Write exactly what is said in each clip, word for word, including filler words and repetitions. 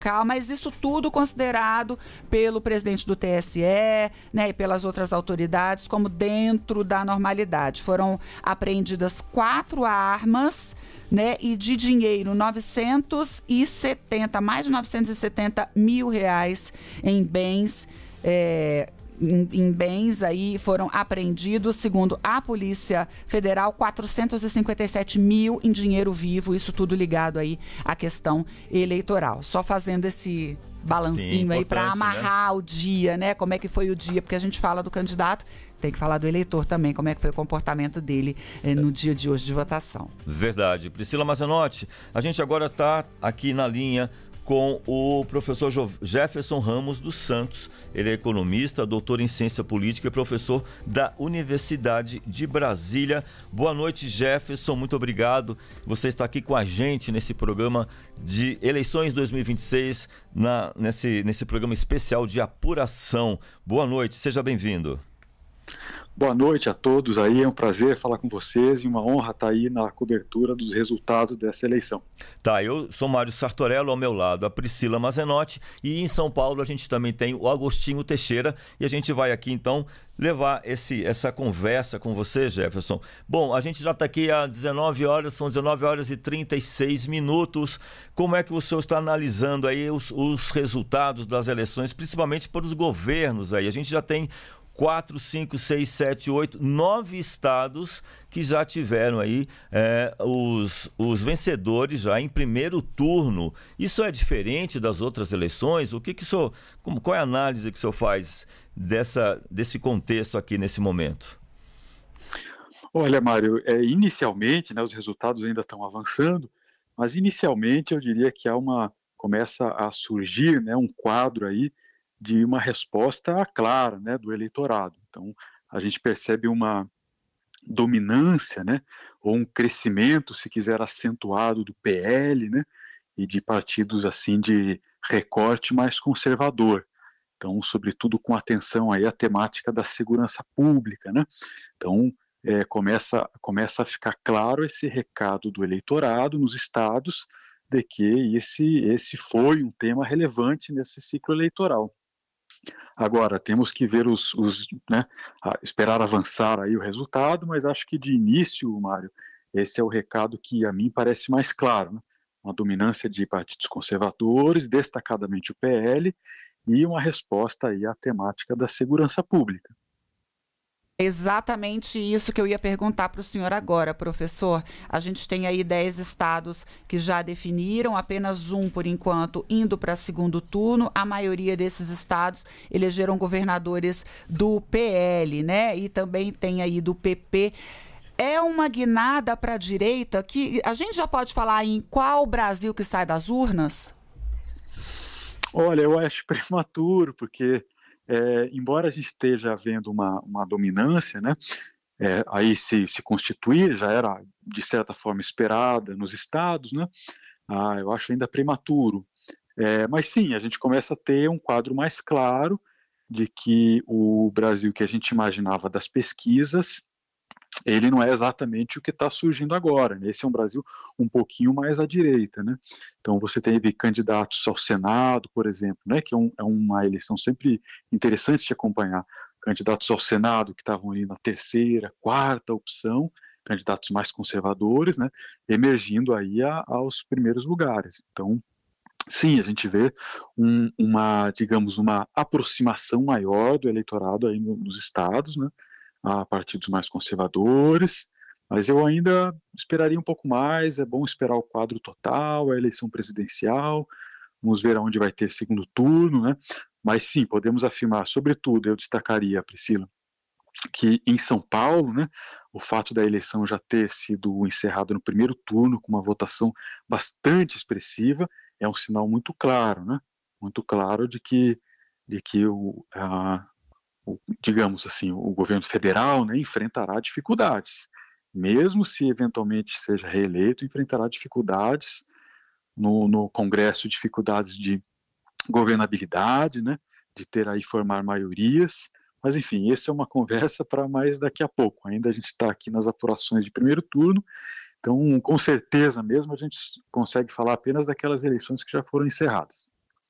local, mas isso tudo considerado pelo presidente do T S E, né, e pelas outras autoridades como dentro da normalidade. Foram apreendidas quatro armas, né, e de dinheiro novecentos e setenta, mais de novecentos e setenta mil reais em bens, é, Em, em bens aí foram apreendidos, segundo a Polícia Federal, quatrocentos e cinquenta e sete mil em dinheiro vivo, isso tudo ligado aí à questão eleitoral. Só fazendo esse balancinho Sim, aí para amarrar, né, o dia, né? Como é que foi o dia, porque a gente fala do candidato, tem que falar do eleitor também, como é que foi o comportamento dele eh, no dia de hoje de votação. Verdade. Priscila Mazenotti, a gente agora está aqui na linha com o professor Jefferson Ramos dos Santos. Ele é economista, doutor em ciência política e professor da Universidade de Brasília. Boa noite, Jefferson, muito obrigado. Você está aqui com a gente nesse programa de eleições dois mil e vinte e seis, na, nesse, nesse programa especial de apuração. Boa noite, seja bem-vindo. Boa noite a todos aí, é um prazer falar com vocês e uma honra estar aí na cobertura dos resultados dessa eleição. Tá, eu sou Mário Sartorello, ao meu lado a Priscila Mazenotti, e em São Paulo a gente também tem o Agostinho Teixeira, e a gente vai aqui então levar esse, essa conversa com você, Jefferson. Bom, a gente já está aqui às dezenove horas, são dezenove horas e trinta e seis minutos. Como é que o senhor está analisando aí os, os resultados das eleições, principalmente para os governos aí? A gente já tem quatro, cinco, seis, sete, oito, nove estados que já tiveram aí é, os, os vencedores já em primeiro turno. Isso é diferente das outras eleições? O que que o senhor, como, qual é a análise que o senhor faz dessa, desse contexto aqui nesse momento? Olha, Mário, é, inicialmente, né, os resultados ainda estão avançando, mas inicialmente eu diria que há uma, começa a surgir, né, um quadro aí de uma resposta clara, né, do eleitorado. Então, a gente percebe uma dominância, né, ou um crescimento, se quiser, acentuado do P L, né, e de partidos assim de recorte mais conservador. Então, sobretudo com atenção aí à temática da segurança pública, né. Então, é, começa, começa a ficar claro esse recado do eleitorado nos estados de que esse, esse foi um tema relevante nesse ciclo eleitoral. Agora, temos que ver os, os né, esperar avançar aí o resultado, mas acho que de início, Mário, esse é o recado que a mim parece mais claro, né? Uma dominância de partidos conservadores, destacadamente o P L, e uma resposta aí à temática da segurança pública. Exatamente isso que eu ia perguntar para o senhor agora, professor. A gente tem aí dez estados que já definiram, apenas um, por enquanto, indo para segundo turno. A maioria desses estados elegeram governadores do P L, né? E também tem aí do P P. É uma guinada para a direita que a gente já pode falar em qual Brasil que sai das urnas? Olha, eu acho prematuro, porque É, embora a gente esteja vendo uma, uma dominância, né, é, aí se, se constituir, já era de certa forma esperada nos estados, né, ah, eu acho ainda prematuro. É, mas sim, a gente começa a ter um quadro mais claro de que o Brasil que a gente imaginava das pesquisas, ele não é exatamente o que está surgindo agora, né? Esse é um Brasil um pouquinho mais à direita, né? Então você teve candidatos ao Senado, por exemplo, né? Que é, um, é uma eleição sempre interessante de acompanhar, candidatos ao Senado que estavam ali na terceira, quarta opção, candidatos mais conservadores, né? Emergindo aí a, aos primeiros lugares. Então, sim, a gente vê um, uma, digamos, uma aproximação maior do eleitorado aí nos estados, né? A partidos mais conservadores, mas eu ainda esperaria um pouco mais. É bom esperar o quadro total, a eleição presidencial, vamos ver aonde vai ter segundo turno, né? Mas sim, podemos afirmar, sobretudo, eu destacaria, Priscila, que em São Paulo, né, o fato da eleição já ter sido encerrada no primeiro turno com uma votação bastante expressiva é um sinal muito claro, né? Muito claro de que, de que o, a, o, digamos assim, o governo federal, né, enfrentará dificuldades. Mesmo se eventualmente seja reeleito, enfrentará dificuldades no, no Congresso, dificuldades de governabilidade, né, de ter aí formar maiorias. Mas, enfim, essa é uma conversa para mais daqui a pouco. Ainda a gente está aqui nas apurações de primeiro turno, então, com certeza mesmo, a gente consegue falar apenas daquelas eleições que já foram encerradas.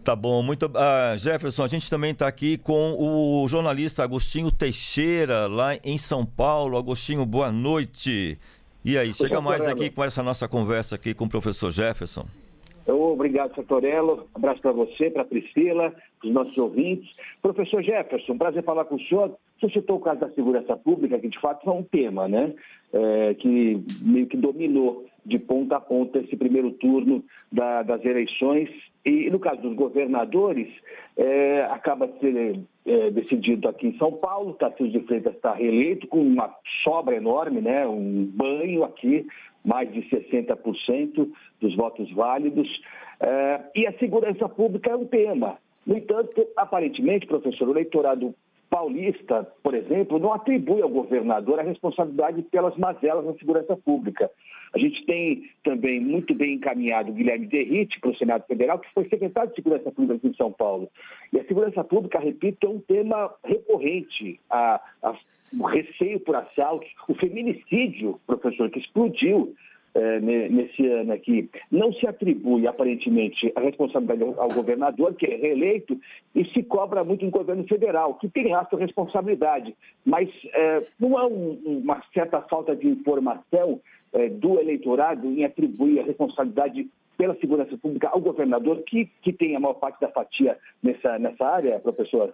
Tá bom, muito. Uh, Jefferson, a gente também está aqui com o jornalista Agostinho Teixeira, lá em São Paulo. Agostinho, boa noite. E aí, chega mais aqui com essa nossa conversa aqui com o professor Jefferson. Obrigado, Sartorello. Um abraço para você, para a Priscila, para os nossos ouvintes. Professor Jefferson, prazer falar com o senhor. Você citou o caso da segurança pública, que de fato é um tema, né? É, que meio que dominou de ponta a ponta esse primeiro turno da, das eleições. E no caso dos governadores, é, acaba de ser é, decidido aqui em São Paulo. Tarcísio de Freitas está reeleito com uma sobra enorme, né? Um banho aqui, mais de sessenta por cento dos votos válidos. É, e a segurança pública é um tema. No entanto, aparentemente, professor, o eleitorado paulista, por exemplo, não atribui ao governador a responsabilidade pelas mazelas na segurança pública. A gente tem também muito bem encaminhado o Guilherme Derrite para o Senado Federal, que foi secretário de Segurança Pública aqui em São Paulo. E a segurança pública, repito, é um tema recorrente. A, a, o receio por assaltos, o feminicídio, professor, que explodiu É, nesse ano aqui, não se atribui aparentemente a responsabilidade ao governador, que é reeleito, e se cobra muito no governo federal, que tem a sua responsabilidade, mas é, não há um, uma certa falta de informação é, do eleitorado em atribuir a responsabilidade pela segurança pública ao governador, que, que tem a maior parte da fatia nessa, nessa área, professor?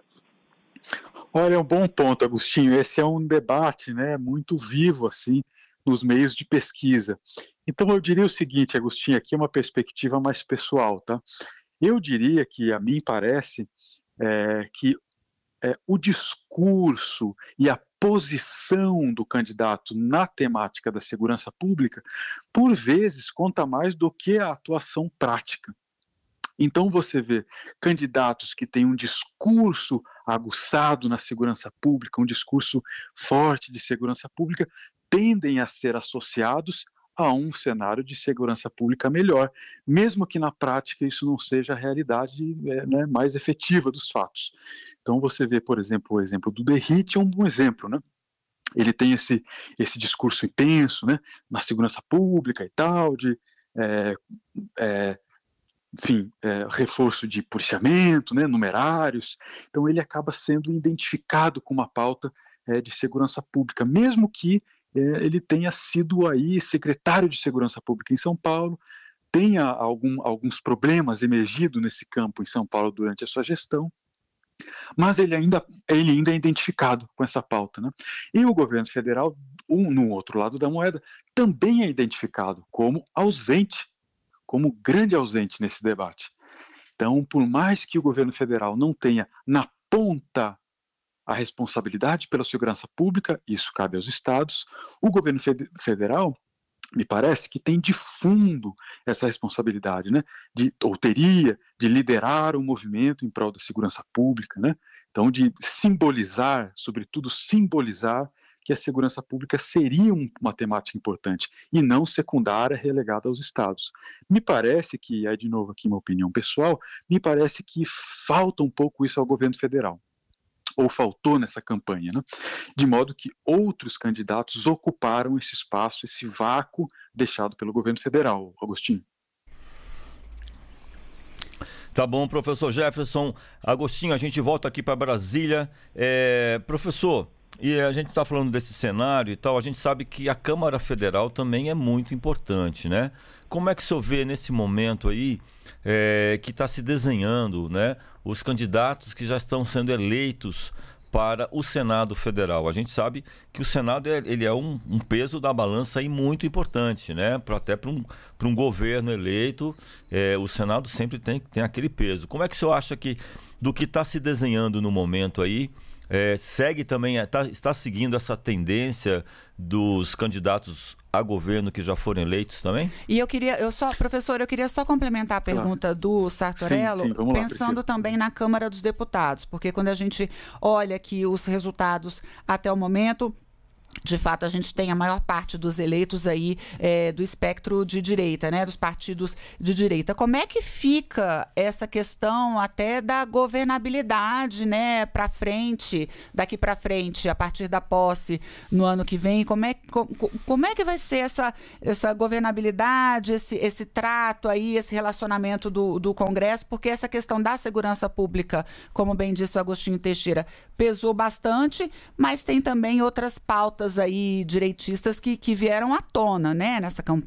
Olha, é um bom ponto, Agostinho. Esse é um debate, né, muito vivo, assim, nos meios de pesquisa. Então, eu diria o seguinte, Agostinho, aqui é uma perspectiva mais pessoal, tá? Eu diria que, a mim parece, é, que é, o discurso e a posição do candidato na temática da segurança pública, por vezes, conta mais do que a atuação prática. Então, você vê candidatos que têm um discurso aguçado na segurança pública, um discurso forte de segurança pública, tendem a ser associados a um cenário de segurança pública melhor, mesmo que na prática isso não seja a realidade é, né, mais efetiva dos fatos. Então você vê, por exemplo, o exemplo do Derrite é um bom exemplo, né? Ele tem esse, esse discurso intenso, né, na segurança pública e tal, de é, é, enfim, é, reforço de policiamento, né, numerários. Então ele acaba sendo identificado com uma pauta é, de segurança pública, mesmo que ele tenha sido aí secretário de Segurança Pública em São Paulo, tenha algum, alguns problemas emergido nesse campo em São Paulo durante a sua gestão, mas ele ainda, ele ainda é identificado com essa pauta, né? E o governo federal, um, no outro lado da moeda, também é identificado como ausente, como grande ausente nesse debate. Então, por mais que o governo federal não tenha na ponta a responsabilidade pela segurança pública, isso cabe aos estados, o governo federal, me parece que tem de fundo essa responsabilidade, né, de, ou teria de liderar um movimento em prol da segurança pública, né, então de simbolizar, sobretudo simbolizar, que a segurança pública seria um, uma temática importante e não secundária relegada aos estados. Me parece que, aí de novo aqui uma opinião pessoal, me parece que falta um pouco isso ao governo federal, ou faltou nessa campanha, né? De modo que outros candidatos ocuparam esse espaço, esse vácuo deixado pelo governo federal, Agostinho. Tá bom, professor Jefferson. Agostinho, a gente volta aqui para Brasília. É, professor, e a gente está falando desse cenário e tal, a gente sabe que a Câmara Federal também é muito importante, né? Como é que o senhor vê nesse momento aí é, que está se desenhando, né, os candidatos que já estão sendo eleitos para o Senado Federal? A gente sabe que o Senado é, ele é um, um peso da balança aí muito importante, né? Pra, até para um, para um governo eleito, é, o Senado sempre tem, tem aquele peso. Como é que o senhor acha que, do que está se desenhando no momento aí, É, segue também, tá, está seguindo essa tendência dos candidatos a governo que já foram eleitos também? E eu queria, eu só, professor, eu queria só complementar a pergunta do Sartorello, sim, sim, pensando lá, também na Câmara dos Deputados, porque quando a gente olha aqui os resultados até o momento, de fato, a gente tem a maior parte dos eleitos aí é, do espectro de direita, né, dos partidos de direita. Como é que fica essa questão até da governabilidade, né, para frente, daqui para frente, a partir da posse no ano que vem? Como é, como, como é que vai ser essa, essa governabilidade, esse, esse trato aí, esse relacionamento do, do Congresso? Porque essa questão da segurança pública, como bem disse o Agostinho Teixeira, pesou bastante, mas tem também outras pautas aí direitistas que, que vieram à tona, né, nessa campanha.